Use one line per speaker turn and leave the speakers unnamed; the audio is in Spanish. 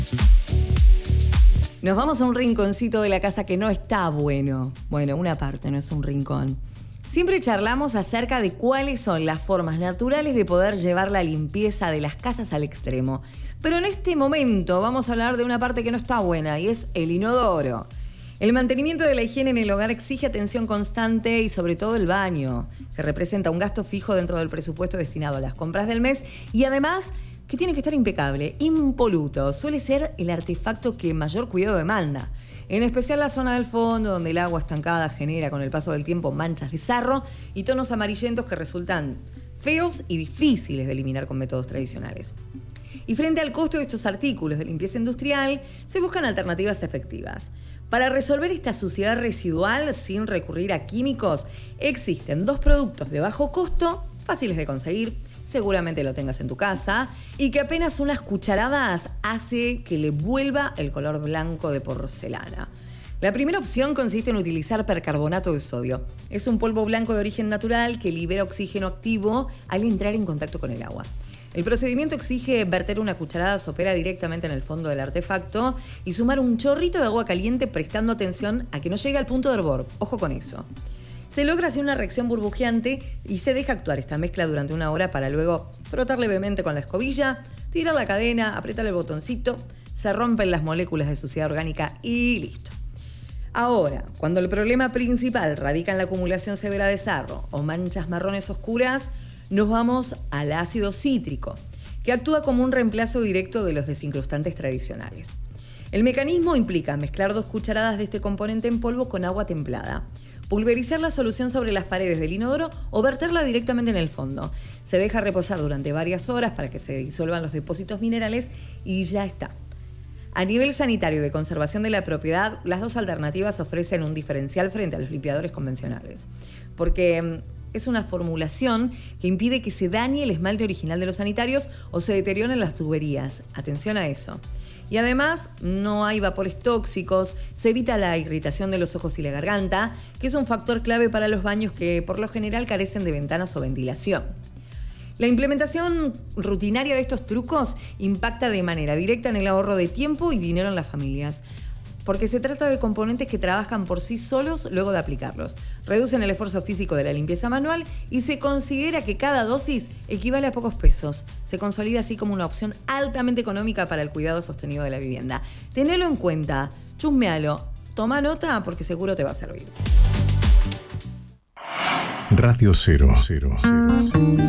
Nos vamos a un rinconcito de la casa que no está bueno. Bueno, una parte, no es un rincón. Siempre charlamos acerca de cuáles son las formas naturales de poder llevar la limpieza de las casas al extremo. Pero en este momento vamos a hablar de una parte que no está buena y es el inodoro. El mantenimiento de la higiene en el hogar exige atención constante y sobre todo el baño, que representa un gasto fijo dentro del presupuesto destinado a las compras del mes y además que tiene que estar impecable, impoluto. Suele ser el artefacto que mayor cuidado demanda. En especial la zona del fondo, donde el agua estancada genera con el paso del tiempo manchas de sarro y tonos amarillentos que resultan feos y difíciles de eliminar con métodos tradicionales. Y frente al costo de estos artículos de limpieza industrial, se buscan alternativas efectivas. Para resolver esta suciedad residual sin recurrir a químicos, existen 2 productos de bajo costo, fáciles de conseguir, seguramente lo tengas en tu casa, y que apenas unas cucharadas hace que le vuelva el color blanco de porcelana. La primera opción consiste en utilizar percarbonato de sodio. Es un polvo blanco de origen natural que libera oxígeno activo al entrar en contacto con el agua. El procedimiento exige verter una cucharada sopera directamente en el fondo del artefacto y sumar un chorrito de agua caliente prestando atención a que no llegue al punto de hervor. Ojo con eso. Se logra así una reacción burbujeante y se deja actuar esta mezcla durante 1 hora para luego frotar levemente con la escobilla, tirar la cadena, apretar el botoncito, se rompen las moléculas de suciedad orgánica y listo. Ahora, cuando el problema principal radica en la acumulación severa de sarro o manchas marrones oscuras, nos vamos al ácido cítrico, que actúa como un reemplazo directo de los desincrustantes tradicionales. El mecanismo implica mezclar 2 cucharadas de este componente en polvo con agua templada, pulverizar la solución sobre las paredes del inodoro o verterla directamente en el fondo. Se deja reposar durante varias horas para que se disuelvan los depósitos minerales y ya está. A nivel sanitario de conservación de la propiedad, las 2 alternativas ofrecen un diferencial frente a los limpiadores convencionales, porque es una formulación que impide que se dañe el esmalte original de los sanitarios o se deterioren las tuberías. Atención a eso. Y además no hay vapores tóxicos, se evita la irritación de los ojos y la garganta, que es un factor clave para los baños que por lo general carecen de ventanas o ventilación. La implementación rutinaria de estos trucos impacta de manera directa en el ahorro de tiempo y dinero en las familias, porque se trata de componentes que trabajan por sí solos luego de aplicarlos, reducen el esfuerzo físico de la limpieza manual y se considera que cada dosis equivale a pocos pesos. Se consolida así como una opción altamente económica para el cuidado sostenido de la vivienda. Tenelo en cuenta, chusmealo, toma nota porque seguro te va a servir.
Radio 0.